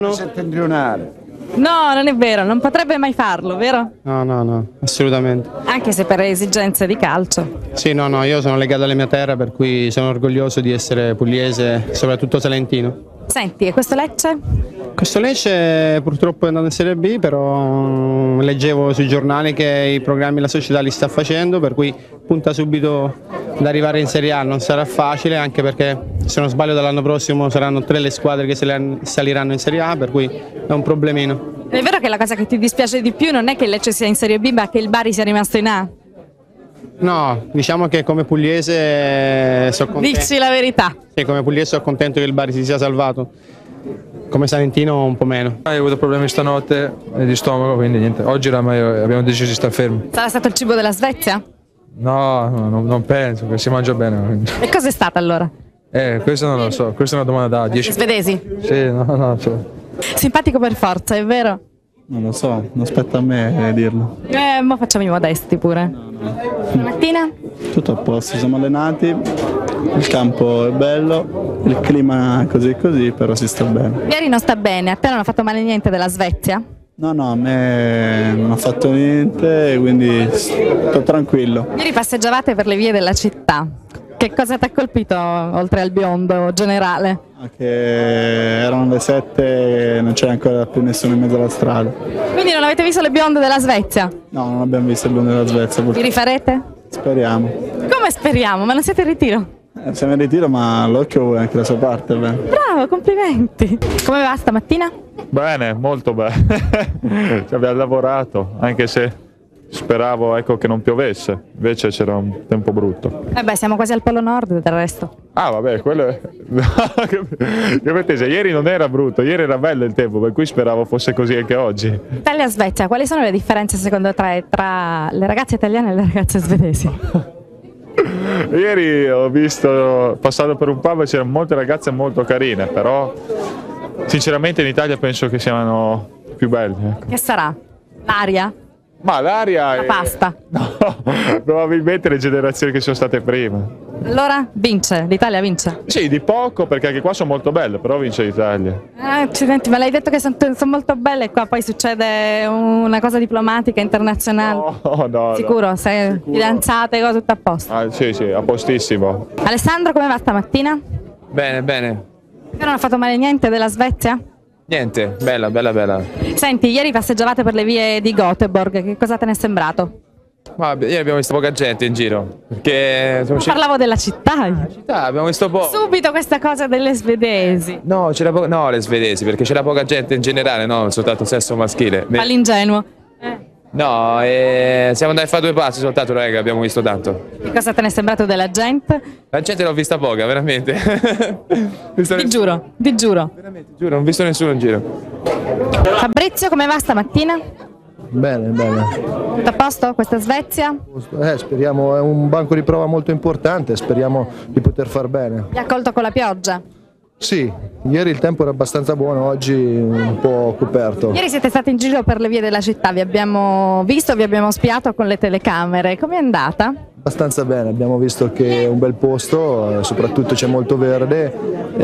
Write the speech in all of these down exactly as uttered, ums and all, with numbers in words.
Settentrionale. No, non è vero, non potrebbe mai farlo, vero? No, no, no, assolutamente. Anche se per esigenze di calcio. Sì, no, no, io sono legato alla mia terra, per cui sono orgoglioso di essere pugliese, soprattutto salentino. Senti, e questo Lecce? Questo Lecce purtroppo è andato in Serie B, però leggevo sui giornali che i programmi la società li sta facendo, per cui punta subito ad arrivare in Serie A. Non sarà facile, anche perché se non sbaglio dall'anno prossimo saranno tre le squadre che saliranno in Serie A, per cui è un problemino. È vero che la cosa che ti dispiace di più non è che il Lecce sia in Serie B, ma che il Bari sia rimasto in A? No, diciamo che come pugliese sono contento. Dici la verità. Sì, come pugliese sono contento che il Bari si sia salvato. Come salentino un po' meno. Ho avuto problemi stanotte di stomaco, quindi niente. Oggi oramai abbiamo deciso di stare fermi. Sarà stato il cibo della Svezia? No, no, no, non penso, che si mangia bene. E cosa è stata allora? Eh, questo non lo so, questa è una domanda da dieci. Svedesi? Sì, no, no, cioè. Simpatico per forza, è vero? Non lo so, non aspetta a me dirlo. Eh, ma facciamo i modesti pure. No, no. Stamattina? Tutto a posto, siamo allenati, il campo è bello, il clima è così così, però si sta bene. Ieri non sta bene, a te non ha fatto male niente della Svezia? No, no, a me non ha fatto niente, quindi sto tranquillo. Ieri passeggiavate per le vie della città. Che cosa ti ha colpito oltre al biondo generale? Che erano le sette e non c'era ancora più nessuno in mezzo alla strada. Quindi non avete visto le bionde della Svezia? No, non abbiamo visto il biondo della Svezia. Vi rifarete? Speriamo. Come speriamo? Ma non siete in ritiro? Eh, siamo in ritiro, ma l'occhio è anche la sua parte. Beh. Bravo, complimenti. Come va stamattina? Bene, molto bene. Ci abbiamo lavorato, anche se speravo, ecco, che non piovesse, invece c'era un tempo brutto. Eh beh, siamo quasi al Polo Nord del resto. Ah vabbè, quello è... No, che... che mettese, ieri non era brutto, ieri era bello il tempo, per cui speravo fosse così anche oggi. Italia-Svezia, quali sono le differenze secondo te tra le ragazze italiane e le ragazze svedesi? Ieri ho visto, passando per un pub, c'erano molte ragazze molto carine, però sinceramente in Italia penso che siano più belle. Ecco. Che sarà? L'aria? Ma l'aria La è... pasta? No, probabilmente le generazioni che sono state prima. Allora vince, l'Italia vince? Sì, di poco, perché anche qua sono molto belle, però vince l'Italia. Eh, accidenti, ma l'hai detto che sono son molto belle e qua poi succede una cosa diplomatica internazionale? No, no. Sicuro? No. Sei Sicuro. fidanzate, cosa tutto a posto? Ah, sì, sì, a postissimo. Alessandro, come va stamattina? Bene, bene. Te non ha fatto male niente della Svezia? Niente, bella, bella, bella. Senti, ieri passeggiavate per le vie di Göteborg, che cosa te ne è sembrato? Ma ieri abbiamo visto poca gente in giro, perché siamo usciti... Parlavo della città. città, abbiamo visto poco. Subito questa cosa delle svedesi. No, c'era po- no, le svedesi, perché c'era poca gente in generale, no, soltanto sesso maschile. Fa l'ingenuo. No, eh, siamo andati a fare due passi soltanto, non è che abbiamo visto tanto. Che cosa te ne è sembrato della gente? La gente l'ho vista poca, veramente. Visto Ti nessuno. giuro, ti giuro. Veramente, giuro, non ho visto nessuno in giro. Fabrizio, come va stamattina? Bene, bene. Tutto a posto? Questa Svezia? Eh, speriamo, è un banco di prova molto importante, speriamo di poter far bene. Vi ha colto con la pioggia? Sì, ieri il tempo era abbastanza buono, oggi un po' coperto. Ieri siete stati in giro per le vie della città, vi abbiamo visto, vi abbiamo spiato con le telecamere. Com'è andata? Abbastanza bene, abbiamo visto che è un bel posto, soprattutto c'è molto verde.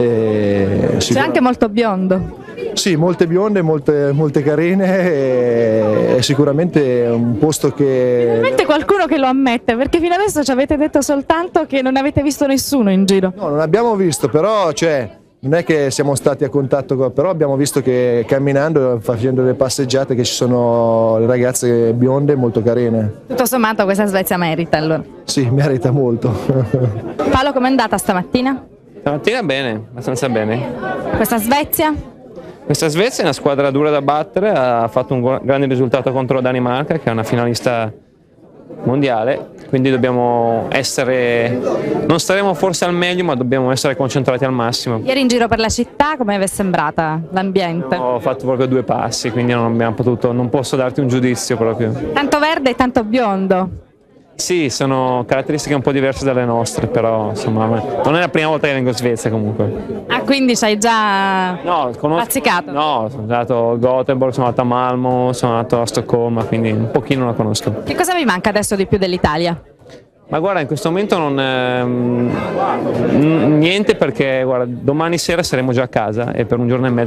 E C'è sicur- anche molto biondo. Sì, molte bionde, molte, molte carine e è sicuramente un posto che... Finalmente qualcuno che lo ammette, perché fino adesso ci avete detto soltanto che non avete visto nessuno in giro. No, non abbiamo visto, però cioè, non è che siamo stati a contatto, con, però abbiamo visto che camminando, facendo le passeggiate, che ci sono le ragazze bionde molto carine. Tutto sommato questa Svezia merita allora. Sì, merita molto. Paolo, com'è andata stamattina? Stamattina bene, abbastanza bene. Questa Svezia? Questa Svezia è una squadra dura da battere, ha fatto un grande risultato contro la Danimarca, che è una finalista mondiale, quindi dobbiamo essere, non staremo forse al meglio, ma dobbiamo essere concentrati al massimo. Ieri in giro per la città, come vi è sembrata l'ambiente? Ho fatto proprio due passi, quindi non abbiamo potuto, non posso darti un giudizio proprio. Tanto verde e tanto biondo. Sì, sono caratteristiche un po' diverse dalle nostre, però insomma non è la prima volta che vengo in Svezia comunque. Ah, quindi ci hai già No, conosco... bazzicato? No, sono andato a Göteborg, sono andato a Malmo, sono andato a Stoccolma, quindi un pochino la conosco. Che cosa vi manca adesso di più dell'Italia? Ma guarda, in questo momento non ehm, niente, perché guarda, domani sera saremo già a casa e per un giorno e mezzo